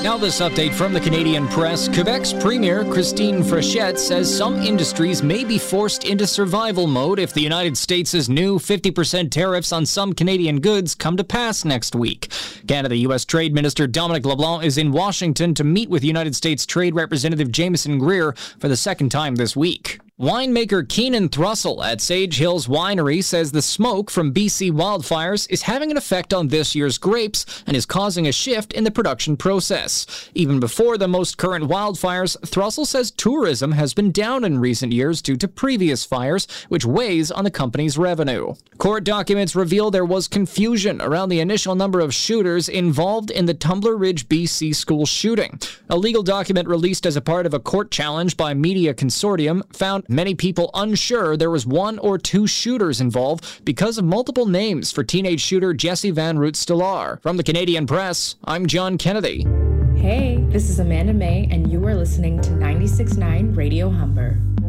Now this update from the Canadian press. Quebec's Premier Christine Frechette says some industries may be forced into survival mode if the United States' new 50% tariffs on some Canadian goods come to pass next week. Canada-U.S. Trade Minister Dominic LeBlanc is in Washington to meet with United States Trade Representative Jameson Greer for the second time this week. Winemaker Keenan Thrussell at Sage Hills Winery says the smoke from BC wildfires is having an effect on this year's grapes and is causing a shift in the production process. Even before the most current wildfires, Thrussell says tourism has been down in recent years due to previous fires, which weighs on the company's revenue. Court documents reveal there was confusion around the initial number of shooters involved in the Tumbler Ridge, BC school shooting. A legal document released as a part of a court challenge by Media Consortium found many people unsure there was one or two shooters involved because of multiple names for teenage shooter Jesse Van Root-Stellar. From the Canadian Press, I'm John Kennedy. Hey, this is Amanda May, and you are listening to 96.9 Radio Humber.